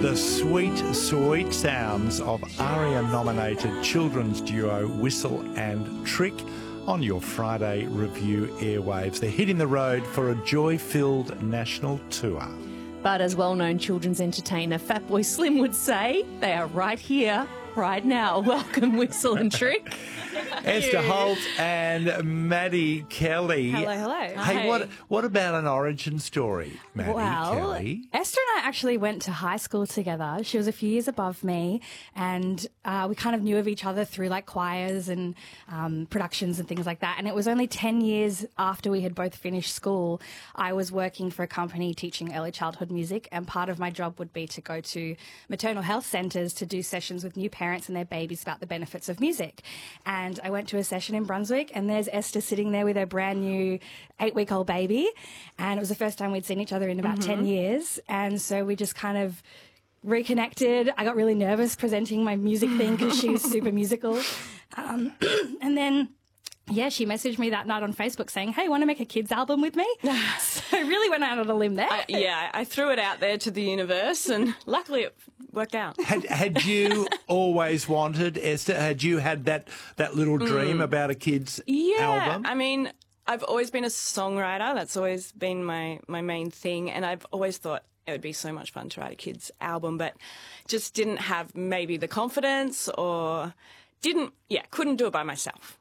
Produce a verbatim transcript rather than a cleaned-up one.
The sweet, sweet sounds of ARIA-nominated children's duo Whistle and Trick on your Friday Review airwaves. They're hitting the road for a joy-filled national tour. But as well-known children's entertainer Fatboy Slim would say, they are right here, right now. Welcome, Whistle and Trick. Esther Holt and Maddie Kelly. Hello, hello. Hey, Hi. what what about an origin story, Maddie Well, Kelly? Esther and I actually went to high school together. She was a few years above me, and uh, we kind of knew of each other through like choirs and um, productions and things like that. And it was only ten years after we had both finished school, I was working for a company teaching early childhood music, and part of my job would be to go to maternal health centres to do sessions with new parents and their babies about the benefits of music. And I went to a session in Brunswick, and there's Esther sitting there with her brand new eight-week-old baby, and it was the first time we'd seen each other in about mm-hmm. ten years, and so we just kind of reconnected. I got really nervous presenting my music thing because she's super musical, um, and then yeah, she messaged me that night on Facebook saying, hey, want to make a kids album with me? So I really went out on a limb there. I, yeah, I threw it out there to the universe, and luckily it worked out. Had, had you always wanted, Esther, had you had that, that little dream mm. about a kids yeah, album? I mean, I've always been a songwriter. That's always been my, my main thing, and I've always thought it would be so much fun to write a kids album, but just didn't have maybe the confidence or didn't, yeah, couldn't do it by myself.